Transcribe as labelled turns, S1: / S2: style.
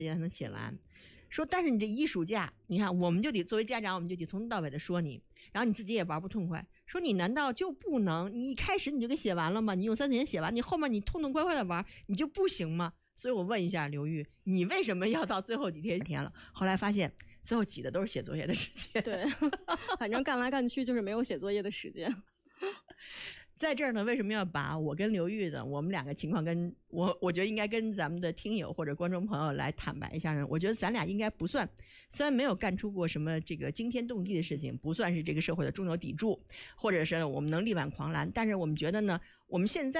S1: 间才能写完。说但是你这一暑假，你看我们就得作为家长，我们就得从头到尾的说你，然后你自己也玩不痛快，说你难道就不能你一开始你就给写完了吗？你用3天写完，你后面你痛痛快快的玩，你就不行吗？所以我问一下刘玉，你为什么要到最后几天了？后来发现最后挤的都是写作业的时间。
S2: 对，反正干来干去就是没有写作业的时间。
S1: 在这儿呢，为什么要把我跟刘玉的我们两个情况跟我觉得应该跟咱们的听友或者观众朋友来坦白一下呢？我觉得咱俩应该不算，虽然没有干出过什么这个惊天动地的事情，不算是这个社会的中流砥柱，或者是我们能力挽狂澜，但是我们觉得呢，我们现在